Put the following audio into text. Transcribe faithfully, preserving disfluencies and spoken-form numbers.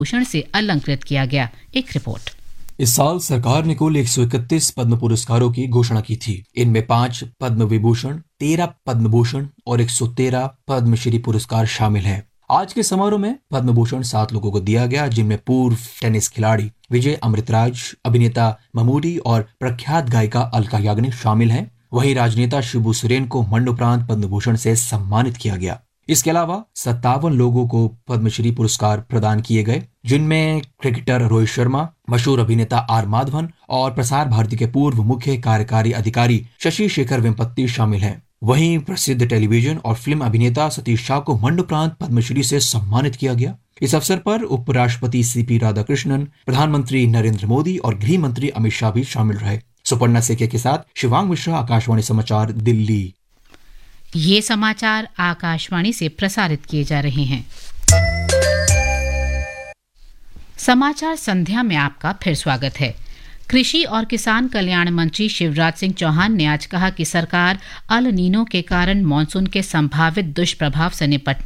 विभूषण से अलंकृत किया गया। एक रिपोर्ट। इस साल सरकार ने कुल एक सौ इकतीस पद्म पुरस्कारों की घोषणा की थी। इनमें पांच पद्म विभूषण, तेरह पद्म भूषण और एक सौ तेरह पद्मश्री पुरस्कार शामिल हैं। आज के समारोह में पद्म भूषण सात लोगों को दिया गया, जिनमें पूर्व टेनिस खिलाड़ी विजय अमृतराज, अभिनेता ममूटी और प्रख्यात गायिका अलका याग्निक शामिल हैं। वहीं राजनेता शिबू सोरेन को मरणोपरांत पद्म भूषण से सम्मानित किया गया। इसके अलावा सत्तावन लोगों को पद्मश्री पुरस्कार प्रदान किए गए, जिनमें क्रिकेटर रोहित शर्मा, मशहूर अभिनेता आर माधवन और प्रसार भारती के पूर्व मुख्य कार्यकारी अधिकारी शशि शेखर वेम्पत्ति शामिल हैं। वहीं प्रसिद्ध टेलीविजन और फिल्म अभिनेता सतीश शाह को मरणोपरांत पद्मश्री से सम्मानित किया गया। इस अवसर पर उपराष्ट्रपति सीपी राधाकृष्णन, प्रधानमंत्री नरेंद्र मोदी और गृह मंत्री अमित शाह भी शामिल रहे। सुपर्णा सेके के साथ शिवांग मिश्रा, आकाशवाणी समाचार, दिल्ली। ये समाचार आकाशवाणी से प्रसारित किए जा रहे हैं। समाचार संध्या में आपका फिर स्वागत है। कृषि और किसान कल्याण मंत्री शिवराज सिंह चौहान ने आज कहा कि सरकार अल नीनो के कारण मानसून के संभावित दुष्प्रभाव से निपटने